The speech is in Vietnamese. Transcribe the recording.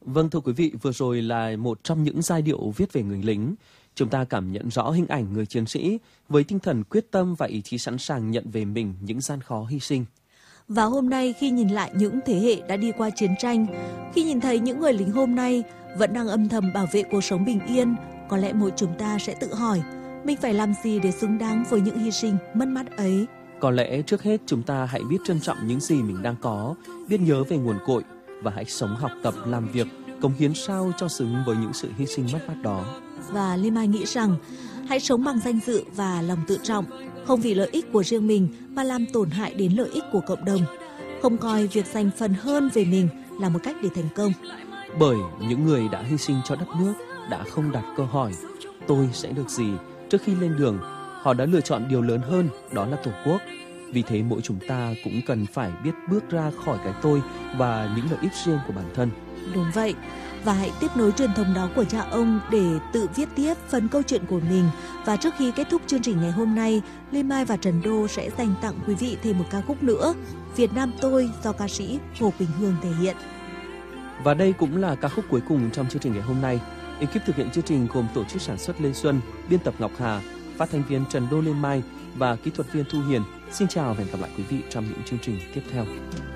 Vâng, thưa quý vị, vừa rồi là một trong những giai điệu viết về người lính. Chúng ta cảm nhận rõ hình ảnh người chiến sĩ với tinh thần quyết tâm và ý chí sẵn sàng nhận về mình những gian khó hy sinh. Và hôm nay khi nhìn lại những thế hệ đã đi qua chiến tranh, khi nhìn thấy những người lính hôm nay vẫn đang âm thầm bảo vệ cuộc sống bình yên, có lẽ mỗi chúng ta sẽ tự hỏi, mình phải làm gì để xứng đáng với những hy sinh mất mát ấy? Có lẽ trước hết chúng ta hãy biết trân trọng những gì mình đang có, biết nhớ về nguồn cội và hãy sống, học tập, làm việc, cống hiến sao cho xứng với những sự hy sinh mất mát đó. Và Lê Mai nghĩ rằng hãy sống bằng danh dự và lòng tự trọng, không vì lợi ích của riêng mình mà làm tổn hại đến lợi ích của cộng đồng. Không coi việc giành phần hơn về mình là một cách để thành công. Bởi những người đã hy sinh cho đất nước đã không đặt câu hỏi tôi sẽ được gì trước khi lên đường. Họ đã lựa chọn điều lớn hơn, đó là Tổ quốc. Vì thế mỗi chúng ta cũng cần phải biết bước ra khỏi cái tôi và những lợi ích riêng của bản thân. Đúng vậy. Và hãy tiếp nối truyền thống đó của cha ông để tự viết tiếp phần câu chuyện của mình. Và trước khi kết thúc chương trình ngày hôm nay, Lê Mai và Trần Đô sẽ dành tặng quý vị thêm một ca khúc nữa, Việt Nam tôi, do ca sĩ Hồ Quỳnh Hương thể hiện. Và đây cũng là ca khúc cuối cùng trong chương trình ngày hôm nay. Ekip thực hiện chương trình gồm tổ chức sản xuất Lê Xuân, biên tập Ngọc Hà, phát thanh viên Trần Đô, Lê Mai và kỹ thuật viên Thu Hiền. Xin chào và hẹn gặp lại quý vị trong những chương trình tiếp theo.